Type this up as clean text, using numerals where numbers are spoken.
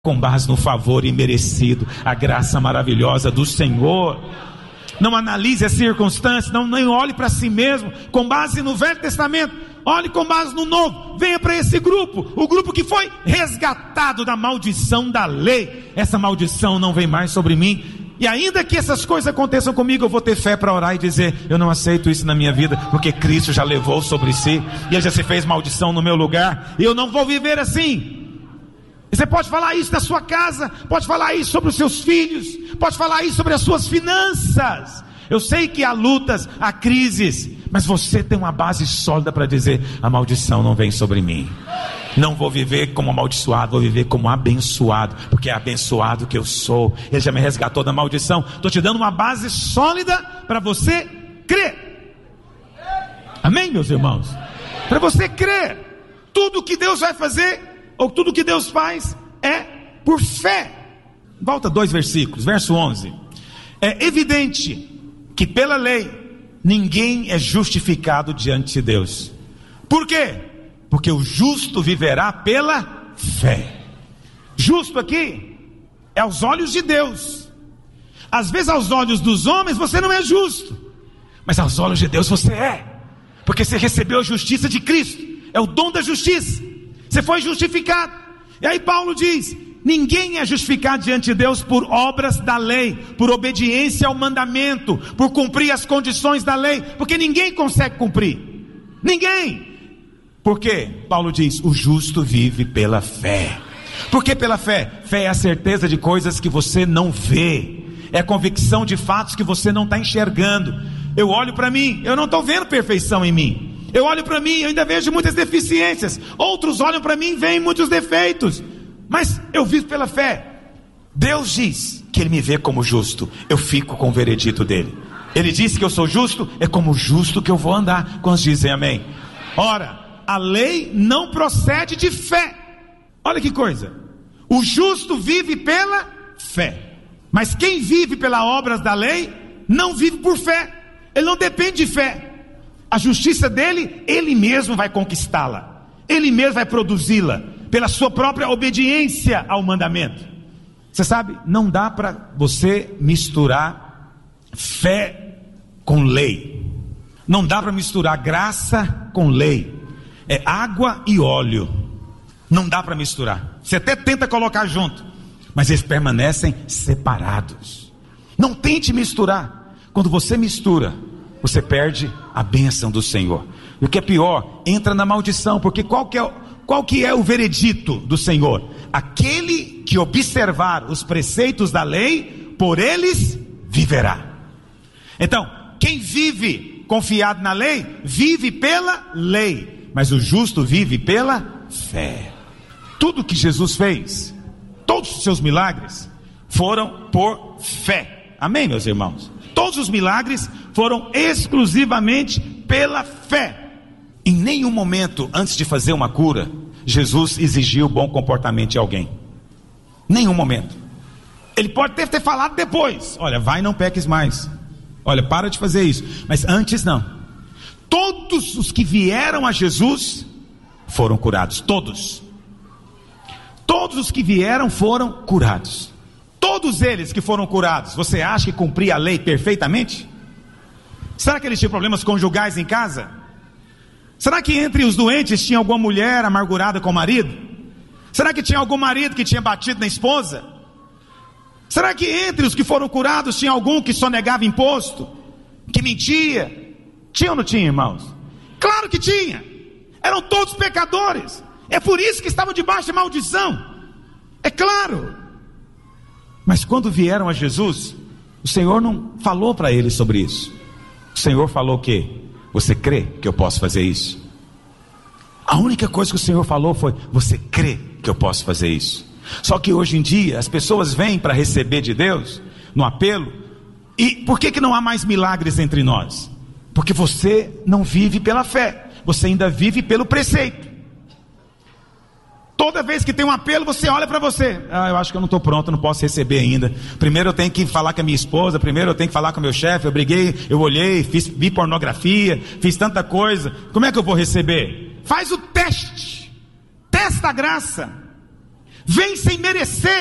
com base no favor imerecido, a graça maravilhosa do Senhor. Não analise as circunstâncias, não olhe para si mesmo com base no Velho Testamento, olhe com base no Novo. Venha para esse grupo, o grupo que foi resgatado da maldição da lei. Essa maldição não vem mais sobre mim. E ainda que essas coisas aconteçam comigo, eu vou ter fé para orar e dizer: eu não aceito isso na minha vida, porque Cristo já levou sobre si, e Ele já se fez maldição no meu lugar, e eu não vou viver assim. E você pode falar isso na sua casa, pode falar isso sobre os seus filhos, pode falar isso sobre as suas finanças. Eu sei que há lutas, há crises, mas você tem uma base sólida para dizer: a maldição não vem sobre mim. Não vou viver como amaldiçoado, vou viver como abençoado, porque é abençoado que eu sou. Ele já me resgatou da maldição. Estou te dando uma base sólida para você crer. Amém, meus irmãos? Para você crer. Tudo que Deus vai fazer, ou tudo que Deus faz, é por fé. Volta 2 versículos, verso 11. É evidente que pela lei ninguém é justificado diante de Deus. Por quê? Porque o justo viverá pela fé. Justo aqui é aos olhos de Deus. Às vezes aos olhos dos homens você não é justo, mas aos olhos de Deus você é, porque você recebeu a justiça de Cristo. É o dom da justiça. Você foi justificado. E aí Paulo diz: ninguém é justificado diante de Deus por obras da lei, por obediência ao mandamento, por cumprir as condições da lei, porque ninguém consegue cumprir. Ninguém. Porque Paulo diz: o justo vive pela fé. Por que pela fé? Fé é a certeza de coisas que você não vê, é a convicção de fatos que você não está enxergando. Eu olho para mim, eu não estou vendo perfeição em mim. Eu olho para mim, eu ainda vejo muitas deficiências. Outros olham para mim e veem muitos defeitos. Mas eu vivo pela fé. Deus diz que Ele me vê como justo, eu fico com o veredito dele. Ele disse que eu sou justo, é como justo que eu vou andar. Quantos dizem amém? Ora, a lei não procede de fé. Olha que coisa. O justo vive pela fé. Mas quem vive pelas obras da lei não vive por fé. Ele não depende de fé. A justiça dele, ele mesmo vai conquistá-la, ele mesmo vai produzi-la, pela sua própria obediência ao mandamento. Você sabe, não dá para você misturar fé com lei. Não dá para misturar graça com lei. É água e óleo. Não dá para misturar. Você até tenta colocar junto, mas eles permanecem separados. Não tente misturar. Quando você mistura, você perde a bênção do Senhor. E o que é pior, entra na maldição. Porque qual que é o veredito do Senhor? Aquele que observar os preceitos da lei, por eles viverá. Então, quem vive confiado na lei, vive pela lei. Mas o justo vive pela fé. Tudo que Jesus fez, todos os seus milagres, foram por fé. Amém, meus irmãos? Todos os milagres foram exclusivamente pela fé. Em nenhum momento, antes de fazer uma cura, Jesus exigiu bom comportamento de alguém. Nenhum momento. Ele pode ter falado depois: olha, vai e não peques mais. Olha, para de fazer isso. Mas antes não. Todos os que vieram a Jesus foram curados. Todos. Todos os que vieram foram curados. Todos eles que foram curados, você acha que cumpria a lei perfeitamente? Será que eles tinham problemas conjugais em casa? Será que entre os doentes tinha alguma mulher amargurada com o marido? Será que tinha algum marido que tinha batido na esposa? Será que entre os que foram curados tinha algum que sonegava imposto? Que mentia? Tinha ou não tinha, irmãos? Claro que tinha. Eram todos pecadores. É por isso que estavam debaixo de maldição. É claro. Mas quando vieram a Jesus, o Senhor não falou para eles sobre isso. O Senhor falou o quê? Você crê que eu posso fazer isso? A única coisa que o Senhor falou foi: você crê que eu posso fazer isso? Só que hoje em dia as pessoas vêm para receber de Deus no apelo. E por que não há mais milagres entre nós? Porque você não vive pela fé, você ainda vive pelo preceito. Toda vez que tem um apelo, você olha para você: eu acho que eu não estou pronto, não posso receber ainda. Primeiro eu tenho que falar com a minha esposa, primeiro eu tenho que falar com o meu chefe, eu briguei, eu olhei, vi pornografia, fiz tanta coisa, como é que eu vou receber? Faz o teste, testa a graça, vem sem merecer.